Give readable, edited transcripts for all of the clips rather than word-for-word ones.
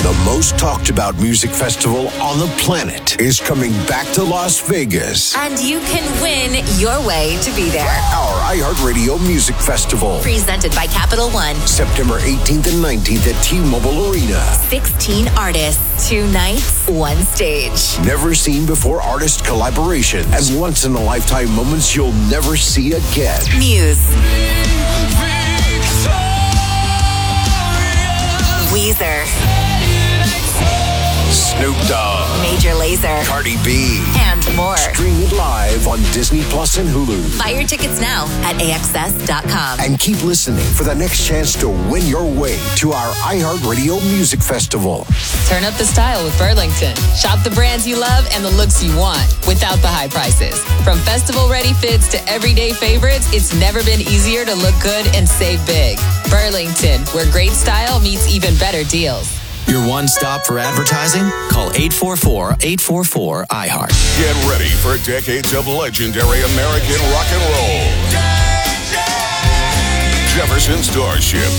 The most talked about music festival on the planet is coming back to Las Vegas. And you can win your way to be there. Our iHeartRadio Music Festival. Presented by Capital One. September 18th and 19th at T-Mobile Arena. 16 artists, 2 nights, 1 stage. Never seen before artist collaboration and once in a lifetime moments you'll never see again. Muse. Weezer. Snoop Dogg. Major Lazer. Cardi B. And more. Stream it live on Disney Plus and Hulu. Buy your tickets now at AXS.com. And keep listening for the next chance to win your way to our iHeartRadio Music Festival. Turn up the style with Burlington. Shop the brands you love and the looks you want without the high prices. From festival-ready fits to everyday favorites, it's never been easier to look good and save big. Burlington, where great style meets even better deals. Your one stop for advertising? Call 844-844-iHeart. Get ready for decades of legendary American rock and roll. Jefferson Starship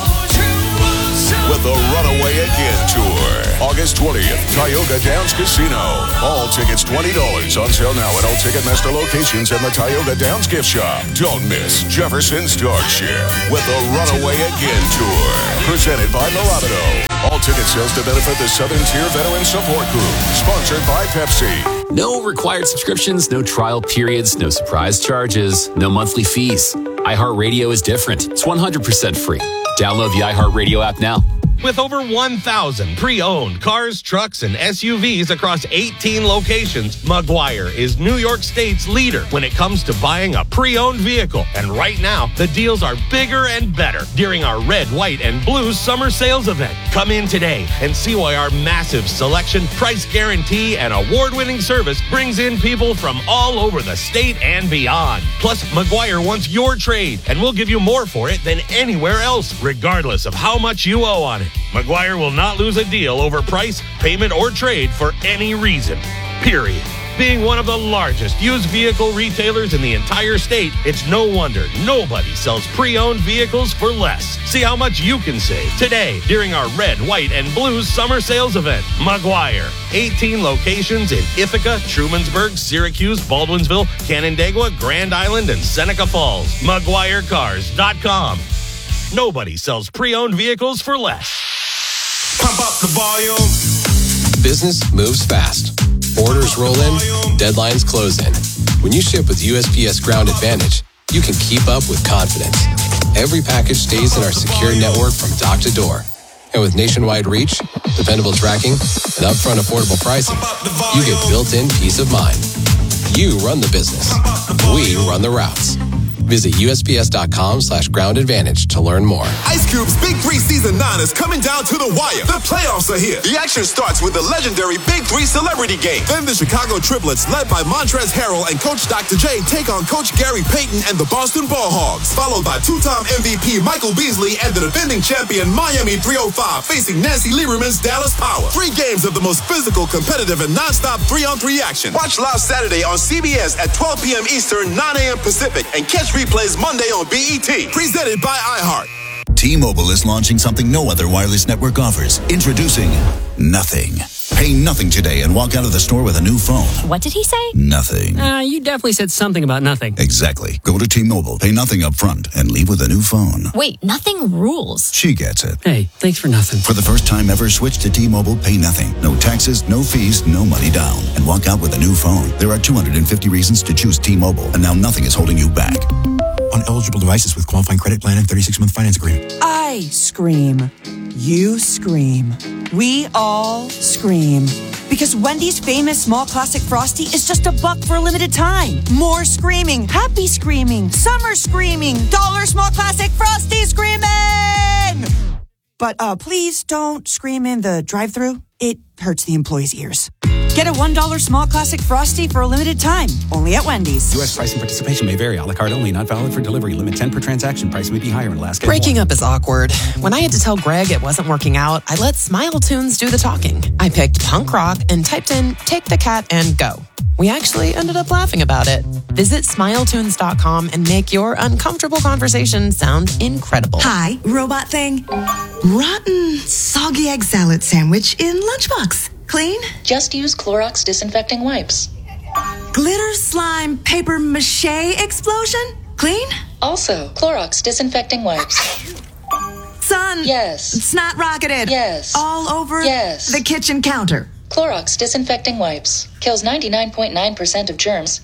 with the Runaway Again Tour. August 20th, Tioga Downs Casino. All tickets $20. On sale now at all Ticketmaster locations and the Tioga Downs gift shop. Don't miss Jefferson Starship with the Runaway Again Tour. Presented by Mirabito. All ticket sales to benefit the Southern Tier Veteran Support Group. Sponsored by Pepsi. No required subscriptions, no trial periods, no surprise charges, no monthly fees. iHeartRadio is different. It's 100% free. Download the iHeartRadio app now. With over 1,000 pre-owned cars, trucks, and SUVs across 18 locations, Maguire is New York State's leader when it comes to buying a pre-owned vehicle. And right now, the deals are bigger and better during our red, white, and blue summer sales event. Come in today and see why our massive selection, price guarantee, and award-winning service brings in people from all over the state and beyond. Plus, Maguire wants your trade, and we'll give you more for it than anywhere else, regardless of how much you owe on it. Maguire will not lose a deal over price, payment, or trade for any reason. Period. Being one of the largest used vehicle retailers in the entire state, it's no wonder nobody sells pre-owned vehicles for less. See how much you can save today during our red, white, and blue summer sales event. Maguire. 18 locations in Ithaca, Trumansburg, Syracuse, Baldwinsville, Canandaigua, Grand Island, and Seneca Falls. MaguireCars.com. Nobody sells pre-owned vehicles for less. Pump up the volume. Business moves fast. Orders roll in, deadlines close in. When you ship with USPS Ground Advantage, you can keep up with confidence. Every package stays in our secure network from dock to door. And with nationwide reach, dependable tracking, and upfront affordable pricing, you get built-in peace of mind. You run the business. We run the routes. Visit USPS.com/Ground Advantage to learn more. Ice Cube's Big 3 Season 9 is coming down to the wire. The playoffs are here. The action starts with the legendary Big 3 Celebrity Game. Then the Chicago Triplets, led by Montrezl Harrell and Coach Dr. J, take on Coach Gary Payton and the Boston Ball Hogs. Followed by two-time MVP Michael Beasley and the defending champion Miami 305 facing Nancy Lieberman's Dallas Power. 3 games of the most physical, competitive, and non-stop 3-on-3 action. Watch live Saturday on CBS at 12 p.m. Eastern, 9 a.m. Pacific, and catch replays Monday on BET. Presented by iHeart. T-Mobile is launching something no other wireless network offers. Introducing Nothing. Pay nothing today and walk out of the store with a new phone. What did he say? Nothing. You definitely said something about nothing. Exactly. Go to T-Mobile, pay nothing up front, and leave with a new phone. Wait, nothing rules. She gets it. Hey, thanks for nothing. For the first time ever, switch to T-Mobile, pay nothing. No taxes, no fees, no money down. And walk out with a new phone. There are 250 reasons to choose T-Mobile, and now nothing is holding you back. On eligible devices with qualifying credit plan and 36-month finance agreement. I scream. You scream. We all scream. Because Wendy's famous small classic Frosty is just $1 for a limited time. More screaming, happy screaming, summer screaming, dollar small classic Frosty screaming! But please don't scream in the drive-thru. It hurts the employees' ears. Get a $1 small classic Frosty for a limited time. Only at Wendy's. U.S. price and participation may vary. A la carte only. Not valid for delivery. Limit 10 per transaction. Price may be higher in Alaska. Breaking up is awkward. When I had to tell Greg it wasn't working out, I let Smile Tunes do the talking. I picked punk rock and typed in Take the Cat and Go. We actually ended up laughing about it. Visit smiletunes.com and make your uncomfortable conversation sound incredible. Hi, robot thing. Rotten, soggy egg salad sandwich in lunchbox. Clean? Just use Clorox disinfecting wipes. Glitter slime paper mache explosion? Clean? Also, Clorox disinfecting wipes. Sun. Yes. Snot rocketed. Yes. All over yes. the kitchen counter. Clorox disinfecting wipes. Kills 99.9% of germs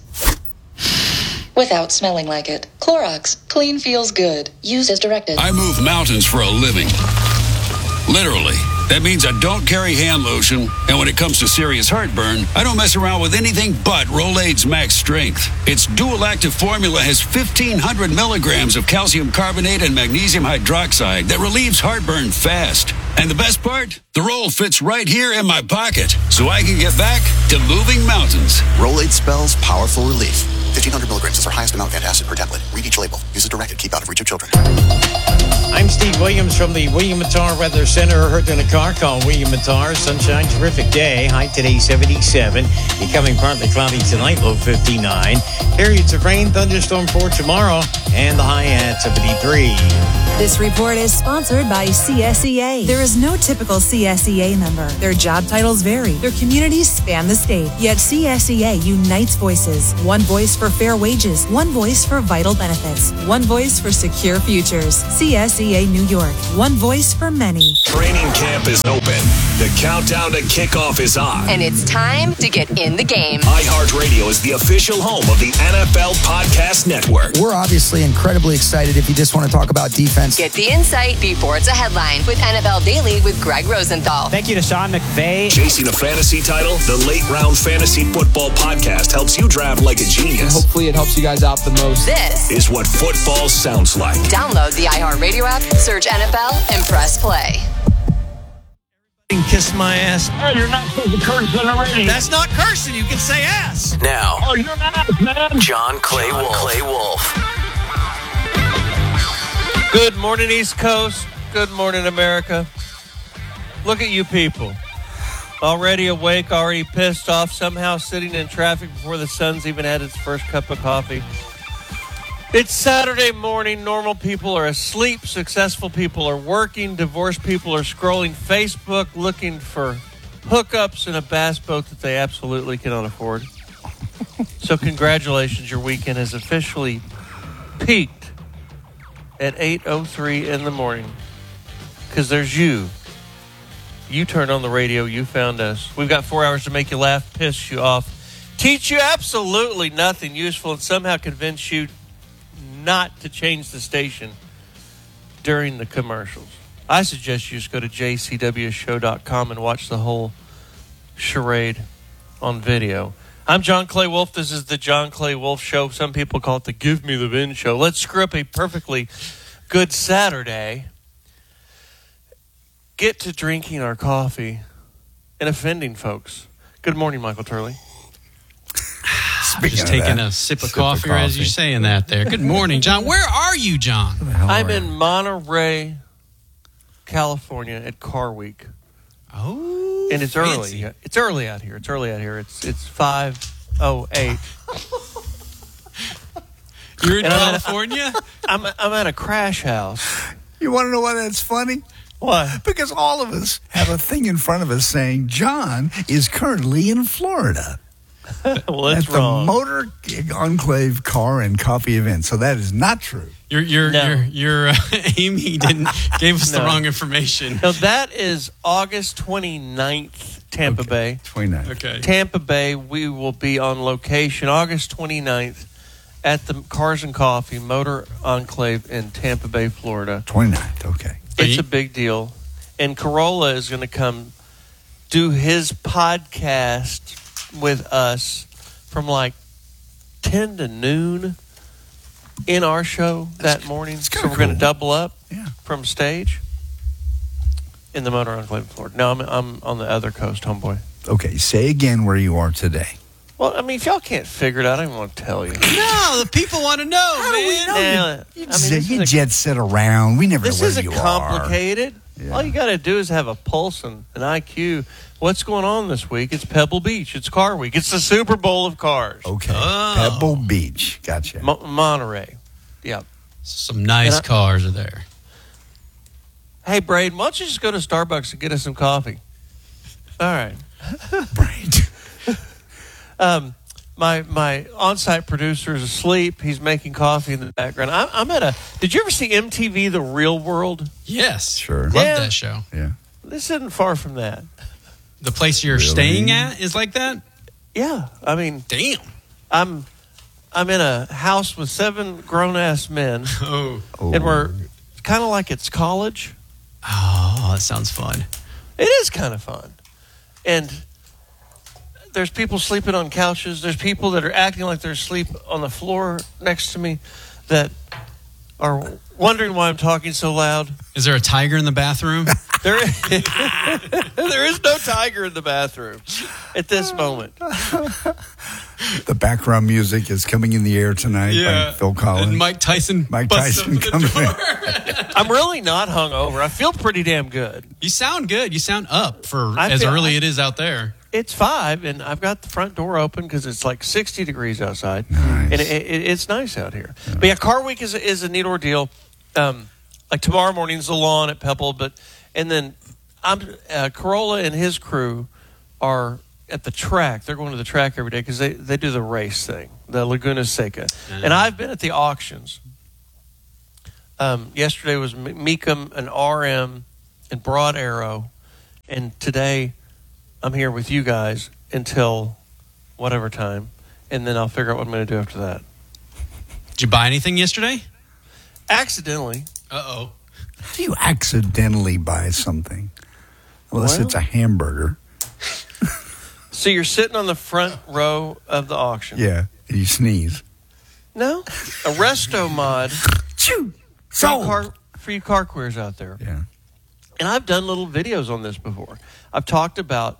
without smelling like it. Clorox. Clean feels good. Use as directed. I move mountains for a living. Literally. That means I don't carry hand lotion, and when it comes to serious heartburn, I don't mess around with anything but Rolaids Max Strength. Its dual-active formula has 1,500 milligrams of calcium carbonate and magnesium hydroxide that relieves heartburn fast. And the best part? The roll fits right here in my pocket, so I can get back to moving mountains. Rolaids spells powerful relief. 1,500 milligrams is our highest amount of antacid per tablet. Read each label. Use as directed. Keep out of reach of children. I'm Steve Williams from the William Mattar Weather Center. Heard in a car call, William Mattar. Sunshine, terrific day. High today, 77. Becoming partly cloudy tonight, low 59. Periods of rain, thunderstorm for tomorrow, and the high at 73. This report is sponsored by CSEA. There is no typical CSEA member. Their job titles vary. Their communities span the state. Yet CSEA unites voices. One voice for fair wages. One voice for vital benefits. One voice for secure futures. CSEA New York. One voice for many. Training camp is open. The countdown to kickoff is on. And it's time to get in the game. iHeartRadio is the official home of the NFL Podcast Network. We're obviously incredibly excited if you just want to talk about defense. Get the insight before it's a headline with NFL Daily with Greg Rosenthal. Thank you to Sean McVay. Chasing a fantasy title, the Late Round Fantasy Football Podcast helps you draft like a genius. And hopefully it helps you guys out the most. This is what football sounds like. Download the iHeartRadio app, search NFL, and press play. Kiss my ass. Hey, you're not supposed to curse on the radio. That's not cursing. You can say ass. Now, oh, you're not, man. John Clay Wolf. Good morning, East Coast. Good morning, America. Look at you people. Already awake, already pissed off, somehow sitting in traffic before the sun's even had its first cup of coffee. It's Saturday morning. Normal people are asleep. Successful people are working. Divorced people are scrolling Facebook looking for hookups in a bass boat that they absolutely cannot afford. So congratulations, your weekend has officially peaked at 8:03 in the morning. Because there's you. You turned on the radio. You found us. We've got 4 hours to make you laugh, piss you off, teach you absolutely nothing useful, and somehow convince you not to change the station during the commercials. I suggest you just go to jcwshow.com and watch the whole charade on video. I'm John Clay Wolf. This is the John Clay Wolf Show. Some people call it the Give Me the Vin Show. Let's screw up a perfectly good Saturday. Get to drinking our coffee and offending folks. Good morning, Michael Turley. Just taking a sip of coffee as you're saying that there. Good morning, John. Where are you, John? I'm in Monterey, California at Car Week. Oh, and it's fancy. Early. It's early out here. It's 5:08. You're in California? I'm at a crash house. You want to know why that's funny? What? Because all of us have a thing in front of us saying John is currently in Florida. Well, that's at wrong. The Motor Enclave Car and Coffee event. So that is not true. Your Amy gave us the wrong information. No, that is August 29th, Tampa Bay. 29th. Okay. Tampa Bay, we will be on location August 29th at the Cars and Coffee Motor Enclave in Tampa Bay, Florida. 29th, okay. It's a big deal. And Corolla is going to come do his podcast with us from like 10 to noon in our show that morning. So we're going to double up from stage in the Motor Enclave, Florida. No, I'm on the other coast, homeboy. Okay, say again where you are today. Well, I mean, if y'all can't figure it out, I don't even want to tell you. No, the people want to know, How man. do we know? You jet set around. We never know where you are. This isn't complicated. All you got to do is have a pulse and an IQ. What's going on this week? It's Pebble Beach. It's Car Week. It's the Super Bowl of cars. Okay. Pebble Beach. Gotcha. Monterey. Yeah. Some nice cars are there. Hey, Braden, why don't you just go to Starbucks and get us some coffee? All right. Braden. My on-site producer is asleep. He's making coffee in the background. I'm at a... Did you ever see MTV The Real World? Yes. Sure. Love that show. Yeah. This isn't far from that. The place you're staying at is like that? Yeah. I mean... Damn. I'm in a house with 7 grown-ass men. Oh. And we're kind of like it's college. Oh, that sounds fun. It is kind of fun. And there's people sleeping on couches. There's people that are acting like they're asleep on the floor next to me that are wondering why I'm talking so loud. Is there a tiger in the bathroom? There is no tiger in the bathroom at this moment. The background music is coming in the air tonight by Phil Collins. And Mike Tyson comes in. I'm really not hungover. I feel pretty damn good. You sound good. You sound up for as early it is out there. It's 5, and I've got the front door open because it's like 60 degrees outside. Nice. And it's nice out here. Yeah. But yeah, Car Week is a neat ordeal. Like tomorrow morning's the lawn at Pebble, and then Corolla and his crew are at the track. They're going to the track every day because they do the race thing, the Laguna Seca. And I've been at the auctions. Yesterday was Mecum and RM and Broad Arrow, and today I'm here with you guys until whatever time, and then I'll figure out what I'm going to do after that. Did you buy anything yesterday? Accidentally. Uh-oh. How do you accidentally buy something? Unless it's a hamburger. So you're sitting on the front row of the auction. Yeah. You sneeze. No. A resto mod. For you car queers out there. Yeah. And I've done little videos on this before. I've talked about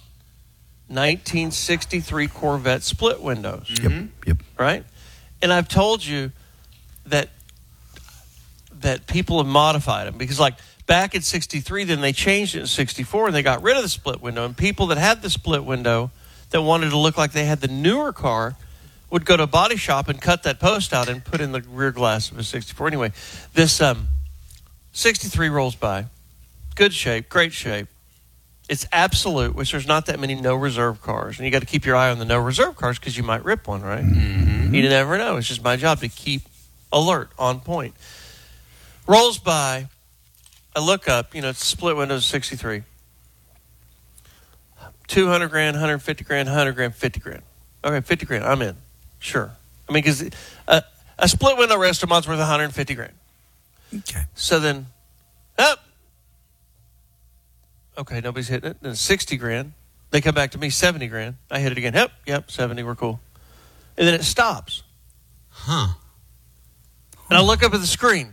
1963 Corvette split windows. Yep. Right? And I've told you that people have modified them because, like, back in 63, then they changed it in 64 and they got rid of the split window. And people that had the split window that wanted to look like they had the newer car would go to a body shop and cut that post out and put in the rear glass of a 64. Anyway, this 63 rolls by. Good shape, great shape. It's absolute, which there's not that many no reserve cars. And you got to keep your eye on the no reserve cars because you might rip one, right? Mm-hmm. You never know. It's just my job to keep alert, on point. Rolls by. I look up, it's split windows 63. 200 grand, 150 grand, 100 grand, 50 grand. Okay, 50 grand, I'm in. Sure. I mean, because a split window resto mod's worth 150 grand. Okay. So then, up. Okay, nobody's hitting it. Then 60 grand. They come back to me, 70 grand. I hit it again. Yep, 70, we're cool. And then it stops. Huh. And I look up at the screen.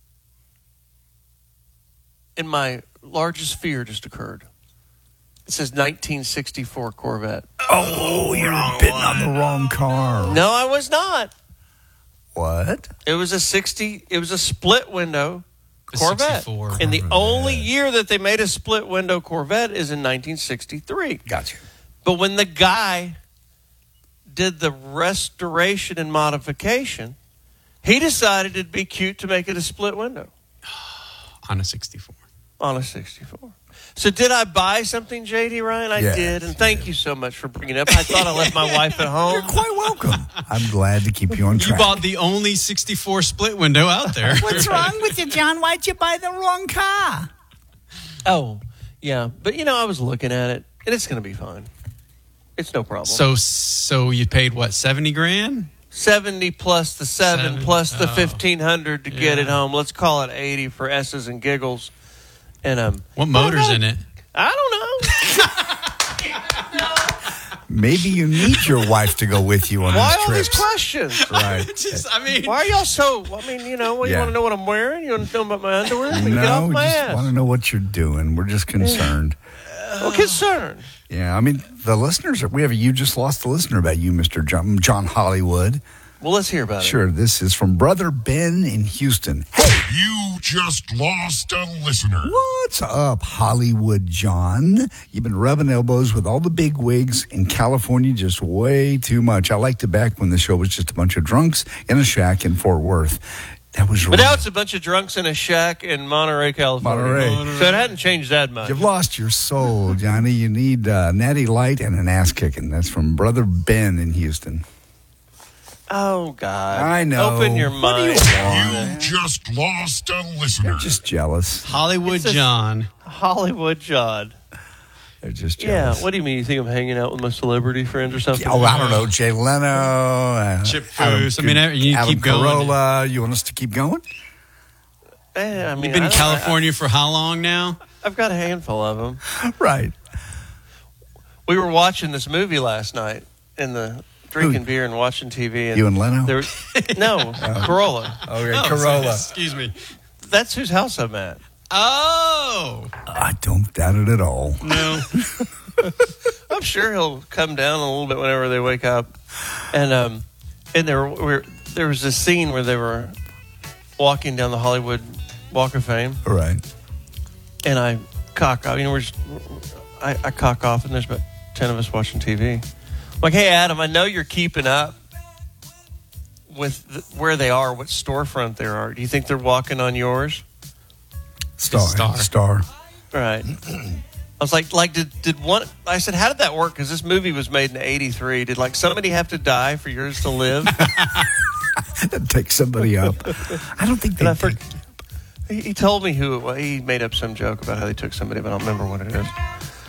And my largest fear just occurred. It says 1964 Corvette. Oh, you're bidding on the wrong car. No, I was not. What? It was a split window Corvette. 64. And the only year that they made a split window Corvette is in 1963. Gotcha. But when the guy did the restoration and modification, he decided it'd be cute to make it a split window. On a 64. On a 64. So did I buy something, JD Ryan? I did, and thank you so much for bringing it up. I thought I left my wife at home. You're quite welcome. I'm glad to keep you on track. You bought the only 64 split window out there. What's wrong with you, John? Why'd you buy the wrong car? Oh, yeah. But, I was looking at it, and it's going to be fine. It's no problem. So you paid, what, 70 grand? 70 plus the 7 plus the 1,500 to get it home. Let's call it 80 for S's and giggles. And what motor's in it? I don't know. Maybe you need your wife to go with you on Why these all trips. these questions? Right. Why are y'all so? You want to know what I'm wearing? You want to know about my underwear? Get off we my just ass. want to know what you're doing. We're just concerned. Well, concerned. Yeah, I mean, the listeners, you just lost the listener about you, Mr. John Hollywood. Well, let's hear about it. Sure. This is from Brother Ben in Houston. Hey, you just lost a listener. What's up, Hollywood John? You've been rubbing elbows with all the big wigs in California just way too much. I liked it back when the show was just a bunch of drunks in a shack in Fort Worth. That was But now it's a bunch of drunks in a shack in Monterey, California. So it hadn't changed that much. You've lost your soul, Johnny. You need Natty Light and an ass kicking. That's from Brother Ben in Houston. Oh, God. I know. Open your mind. You just lost a listener. They're just jealous. Hollywood John. Hollywood John. They're just jealous. Yeah, what do you mean? You think I'm hanging out with my celebrity friends or something? Oh, I don't know. Jay Leno. Chip Foose. I mean, you Adam keep going. Carolla. You want us to keep going? I mean, You've been in California for how long now? I've got a handful of them. Right. We were watching this movie last night drinking beer and watching TV. And you and Leno? No, Carolla. Okay, Carolla. Excuse me. That's whose house I'm at. Oh. I don't doubt it at all. No. I'm sure he'll come down a little bit whenever they wake up. And there was this scene where they were walking down the Hollywood Walk of Fame. Right. And I cock off. I cock off, and there's about 10 of us watching TV. I'm like, hey, Adam, I know you're keeping up with where they are, what storefront they are. Do you think they're walking on yours? Star. Right. I was like, did one? I said, how did that work? Because this movie was made in '83. Did somebody have to die for yours to live? Take somebody up. I don't think they. He told me who it was. He made up some joke about how they took somebody, but I don't remember what it is.